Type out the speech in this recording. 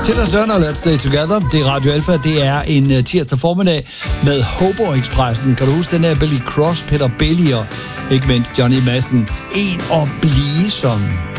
Tina Turner, Let's Stay Together. Det er Radio Alpha. Det er en tirsdag formiddag med Hobo Expressen. Kan du huske den her Billy Cross, Peter Belli og ikke mindst Johnny Madsen? En at blive som.